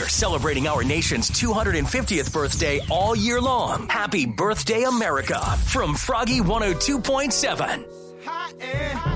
We're celebrating our nation's 250th birthday all year long. Happy birthday, America, from Froggy 102.7.